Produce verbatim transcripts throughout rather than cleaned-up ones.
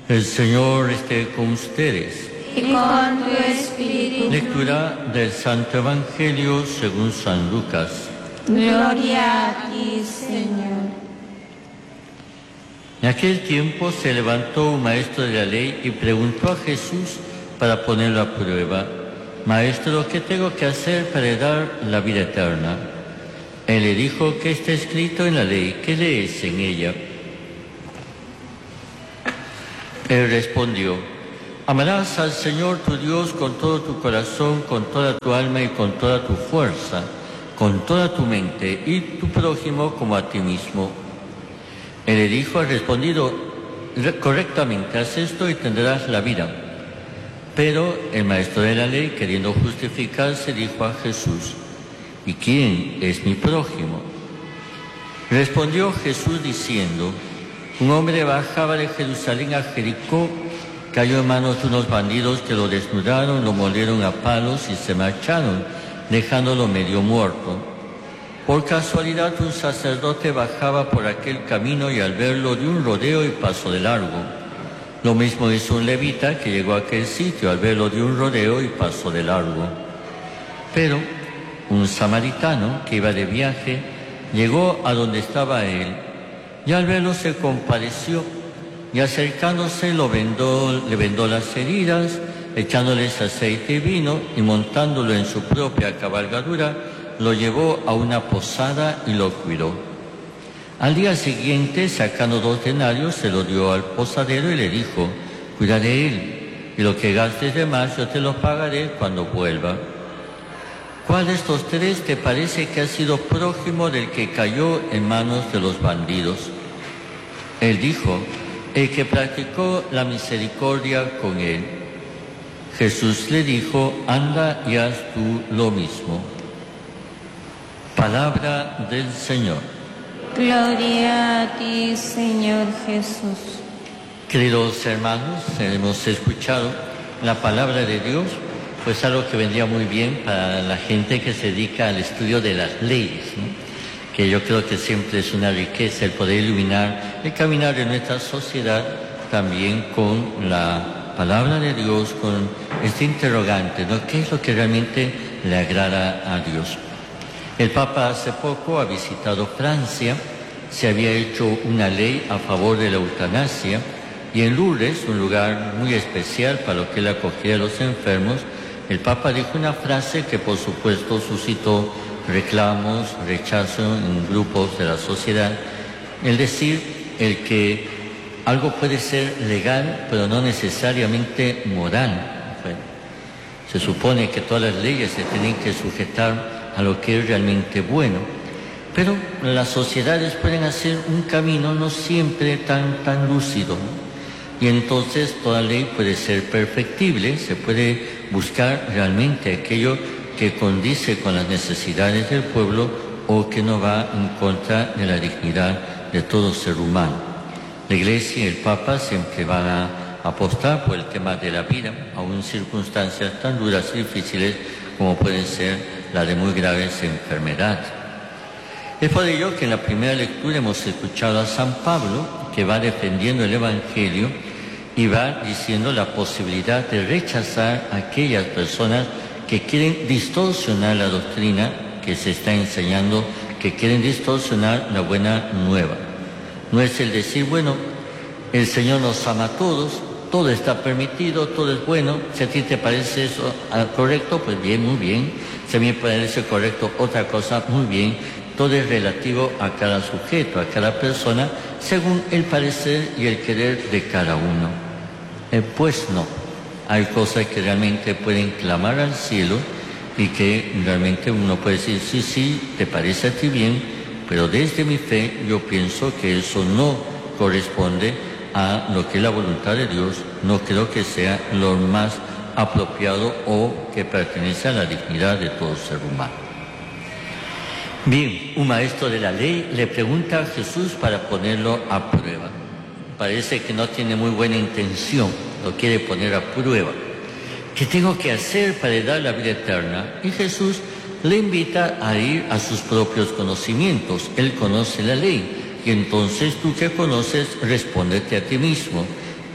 El Señor esté con ustedes. Y con tu espíritu. Lectura del Santo Evangelio según San Lucas. Gloria a ti, Señor. En aquel tiempo se levantó un maestro de la ley y preguntó a Jesús para ponerlo a prueba: Maestro, ¿qué tengo que hacer para heredar la vida eterna? Él le dijo: ¿qué está escrito en la ley? ¿Qué lees en ella? Él respondió: amarás al Señor tu Dios con todo tu corazón, con toda tu alma y con toda tu fuerza, con toda tu mente, y tu prójimo como a ti mismo. Él le dijo: has respondido correctamente, haz esto y tendrás la vida. Pero el maestro de la ley, queriendo justificarse, dijo a Jesús: ¿y quién es mi prójimo? Respondió Jesús diciendo: un hombre bajaba de Jerusalén a Jericó, cayó en manos de unos bandidos que lo desnudaron, lo molieron a palos y se marcharon, dejándolo medio muerto. Por casualidad un sacerdote bajaba por aquel camino y al verlo dio un rodeo y pasó de largo. Lo mismo hizo un levita que llegó a aquel sitio, al verlo dio un rodeo y pasó de largo. Pero un samaritano que iba de viaje llegó a donde estaba él, y al verlo se compadeció, y acercándose lo vendó, le vendó las heridas, echándoles aceite y vino, y montándolo en su propia cabalgadura, lo llevó a una posada y lo cuidó. Al día siguiente, sacando dos denarios, se lo dio al posadero y le dijo: cuida de él, y lo que gastes de más yo te lo pagaré cuando vuelva. ¿Cuál de estos tres te parece que ha sido prójimo del que cayó en manos de los bandidos? Él dijo: el que practicó la misericordia con él. Jesús le dijo: anda y haz tú lo mismo. Palabra del Señor. Gloria a ti, Señor Jesús. Queridos hermanos, hemos escuchado la palabra de Dios, pues algo que vendría muy bien para la gente que se dedica al estudio de las leyes, ¿no? Que yo creo que siempre es una riqueza el poder iluminar el caminar de nuestra sociedad también con la palabra de Dios, con este interrogante, ¿no? ¿Qué es lo que realmente le agrada a Dios? El Papa hace poco ha visitado Francia, se había hecho una ley a favor de la eutanasia, y en Lourdes, un lugar muy especial para lo que es la acogida de los enfermos, el Papa dijo una frase que por supuesto suscitó reclamos, rechazo en grupos de la sociedad, el decir el que algo puede ser legal pero no necesariamente moral. Bueno, se supone que todas las leyes se tienen que sujetar a lo que es realmente bueno, pero las sociedades pueden hacer un camino no siempre tan, tan lúcido, ¿no? Y entonces toda ley puede ser perfectible, se puede buscar realmente aquello que condice con las necesidades del pueblo o que no va en contra de la dignidad de todo ser humano. La Iglesia y el Papa siempre van a apostar por el tema de la vida, aun en circunstancias tan duras y difíciles como pueden ser la de muy graves enfermedades. Es por ello que en la primera lectura hemos escuchado a San Pablo, que va defendiendo el Evangelio y va diciendo la posibilidad de rechazar a aquellas personas que quieren distorsionar la doctrina que se está enseñando, que quieren distorsionar la buena nueva. No es el decir, bueno, el Señor nos ama a todos, todo está permitido, todo es bueno. Si a ti te parece eso correcto, pues bien, muy bien. Si a mí me parece correcto otra cosa, muy bien. Todo es relativo a cada sujeto, a cada persona, según el parecer y el querer de cada uno. Eh, pues no, hay cosas que realmente pueden clamar al cielo y que realmente uno puede decir, sí, sí, te parece a ti bien, pero desde mi fe yo pienso que eso no corresponde a lo que es la voluntad de Dios, no creo que sea lo más apropiado o que pertenece a la dignidad de todo ser humano. Bien, un maestro de la ley le pregunta a Jesús para ponerlo a prueba. Parece que no tiene muy buena intención, lo quiere poner a prueba. ¿Qué tengo que hacer para dar la vida eterna? Y Jesús le invita a ir a sus propios conocimientos. Él conoce la ley. Y entonces tú que conoces, respóndete a ti mismo.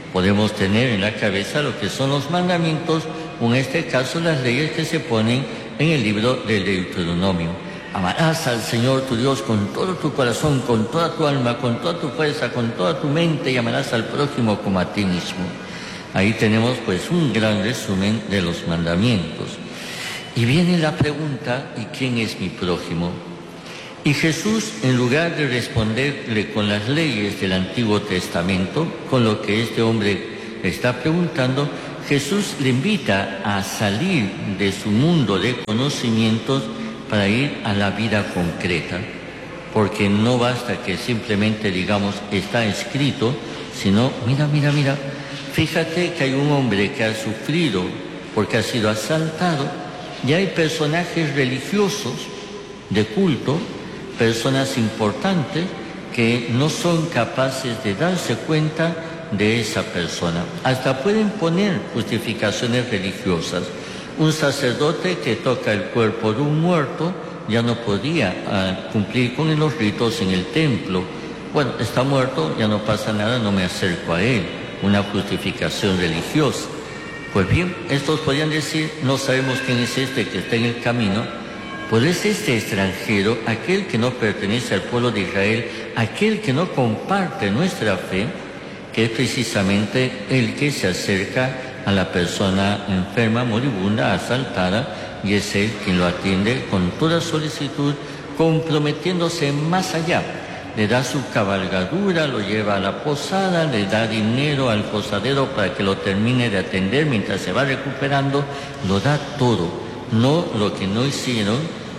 Podemos tener en la cabeza lo que son los mandamientos, o en este caso las leyes que se ponen en el libro del Deuteronomio. Amarás al Señor tu Dios con todo tu corazón, con toda tu alma, con toda tu fuerza, con toda tu mente, y amarás al prójimo como a ti mismo. Ahí tenemos pues un gran resumen de los mandamientos. Y viene la pregunta, ¿y quién es mi prójimo? Y Jesús, en lugar de responderle con las leyes del Antiguo Testamento, con lo que este hombre le está preguntando, Jesús le invita a salir de su mundo de conocimientos para ir a la vida concreta. Porque no basta que simplemente digamos, está escrito, sino, mira, mira, mira, fíjate que hay un hombre que ha sufrido porque ha sido asaltado, y hay personajes religiosos de culto, personas importantes que no son capaces de darse cuenta de esa persona. Hasta pueden poner justificaciones religiosas. Un sacerdote que toca el cuerpo de un muerto ya no podía uh, cumplir con los ritos en el templo. Bueno, está muerto, ya no pasa nada, no me acerco a él. Una justificación religiosa. Pues bien, estos podrían decir, no sabemos quién es este que está en el camino, pues es este extranjero, aquel que no pertenece al pueblo de Israel, aquel que no comparte nuestra fe, que es precisamente el que se acerca a la persona enferma, moribunda, asaltada, y es él quien lo atiende con toda solicitud, comprometiéndose más allá. Le da su cabalgadura, lo lleva a la posada, le da dinero al posadero para que lo termine de atender mientras se va recuperando, lo da todo, no lo que no hicieron,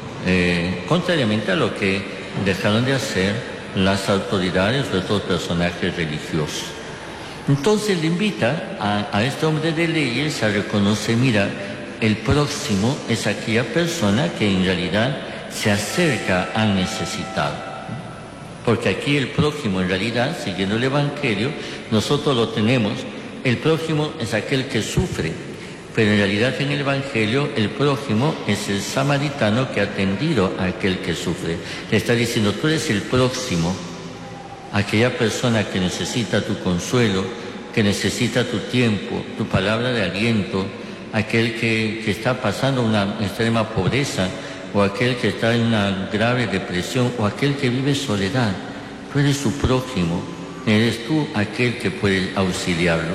eh, contrariamente a lo que dejaron de hacer las autoridades o estos personajes religiosos. Entonces le invita a, a este hombre de leyes a reconocer, mira, el próximo es aquella persona que en realidad se acerca al necesitado. Porque aquí el prójimo, en realidad, siguiendo el Evangelio, nosotros lo tenemos. El prójimo es aquel que sufre, pero en realidad en el Evangelio el prójimo es el samaritano que ha atendido a aquel que sufre. Le está diciendo, tú eres el próximo, aquella persona que necesita tu consuelo, que necesita tu tiempo, tu palabra de aliento, aquel que, que está pasando una extrema pobreza, o aquel que está en una grave depresión, o aquel que vive soledad. Tú eres su prójimo, eres tú aquel que puede auxiliarlo.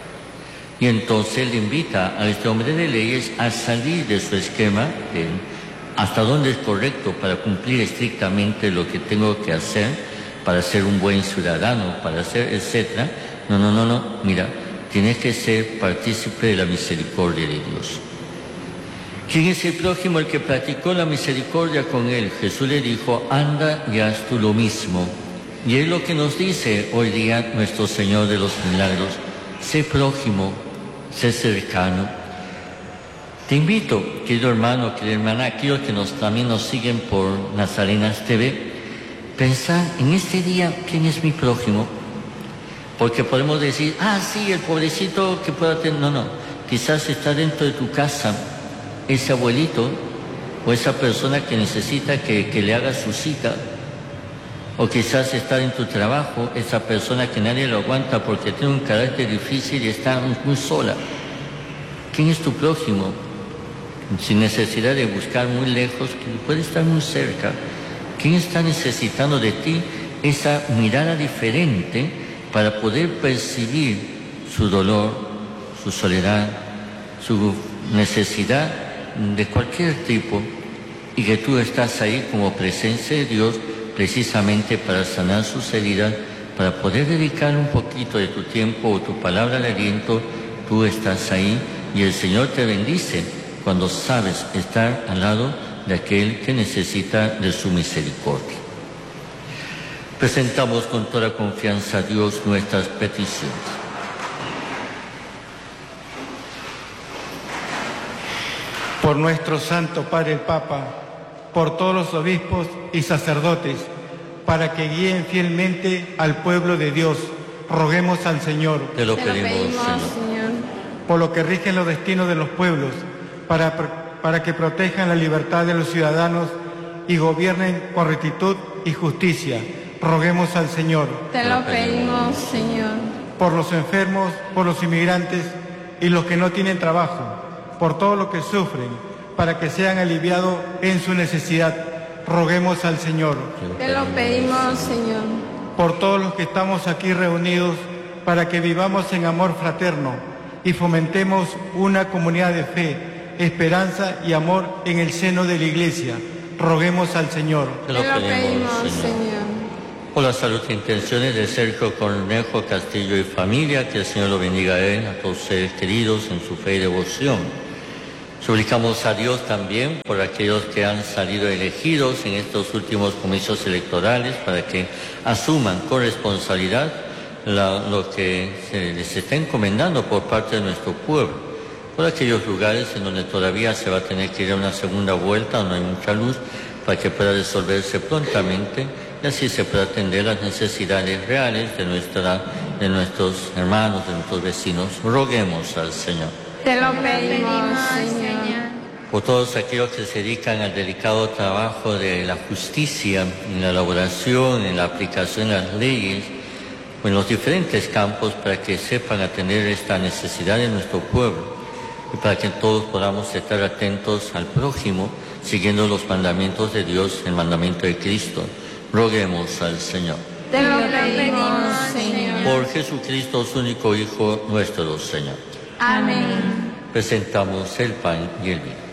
Y entonces le invita a este hombre de leyes a salir de su esquema, de hasta dónde es correcto para cumplir estrictamente lo que tengo que hacer, para ser un buen ciudadano, para ser, etcétera. No, no, no, no, mira, tienes que ser partícipe de la misericordia de Dios. ¿Quién es el prójimo? El que practicó la misericordia con él. Jesús le dijo, anda y haz tú lo mismo. Y es lo que nos dice hoy día nuestro Señor de los Milagros. Sé prójimo, sé cercano. Te invito, querido hermano, querida hermana, aquellos que nos, también nos siguen por Nazarenas T V, pensar en este día, ¿quién es mi prójimo? Porque podemos decir, ah, sí, el pobrecito que pueda tener... No, no, quizás está dentro de tu casa ese abuelito o esa persona que necesita que, que le haga su cita, o quizás está en tu trabajo esa persona que nadie lo aguanta porque tiene un carácter difícil y está muy sola. ¿Quién es tu prójimo? Sin necesidad de buscar muy lejos, que puede estar muy cerca. ¿Quién está necesitando de ti esa mirada diferente para poder percibir su dolor, su soledad, su necesidad de cualquier tipo, y que tú estás ahí como presencia de Dios precisamente para sanar sus heridas, para poder dedicar un poquito de tu tiempo o tu palabra de aliento? Tú estás ahí y el Señor te bendice cuando sabes estar al lado de aquel que necesita de su misericordia. Presentamos con toda confianza a Dios nuestras peticiones. Por nuestro Santo Padre el Papa, por todos los obispos y sacerdotes, para que guíen fielmente al pueblo de Dios, roguemos al Señor. Te lo pedimos, Señor. Señor. Por lo que rigen los destinos de los pueblos, para, para que protejan la libertad de los ciudadanos y gobiernen con rectitud y justicia, roguemos al Señor. Te lo pedimos, Señor. por los enfermos, por los inmigrantes y los que no tienen trabajo, por todo lo que sufren, para que sean aliviados en su necesidad. Roguemos al Señor. Te lo pedimos, Señor. Por todos los que estamos aquí reunidos, para que vivamos en amor fraterno y fomentemos una comunidad de fe, esperanza y amor en el seno de la Iglesia. Roguemos al Señor. Te lo Te lo pedimos, pedimos, Señor. Señor. Por la salud e intenciones de Sergio Cornejo Castillo y familia, que el Señor lo bendiga a él, a todos ustedes queridos en su fe y devoción. Suplicamos a Dios también por aquellos que han salido elegidos en estos últimos comicios electorales para que asuman con responsabilidad la, lo que se les está encomendando por parte de nuestro pueblo. Por aquellos lugares en donde todavía se va a tener que ir a una segunda vuelta, donde no hay mucha luz, para que pueda resolverse prontamente y así se pueda atender las necesidades reales de, nuestra, de nuestros hermanos, de nuestros vecinos. Roguemos al Señor. Te lo pedimos, Señor. Por todos aquellos que se dedican al delicado trabajo de la justicia, en la elaboración, en la aplicación de las leyes, o en los diferentes campos, para que sepan atender esta necesidad de nuestro pueblo y para que todos podamos estar atentos al prójimo, siguiendo los mandamientos de Dios, el mandamiento de Cristo. Roguemos al Señor. Te lo pedimos, Señor. Por Jesucristo, su único Hijo, nuestro Señor. Amén. Presentamos el pan y el vino.